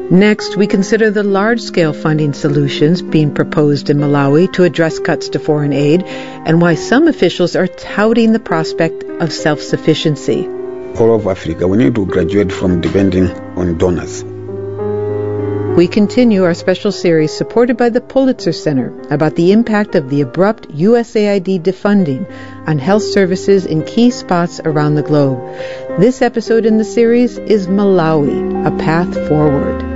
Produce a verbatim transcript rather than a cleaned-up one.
Next, we consider the large-scale funding solutions being proposed in Malawi to address cuts to foreign aid and why some officials are touting the prospect of self-sufficiency. All over Africa, we need to graduate from depending on donors. We continue our special series supported by the Pulitzer Center about the impact of the abrupt U S A I D defunding on health services in key spots around the globe. This episode in the series is Malawi, A Path Forward.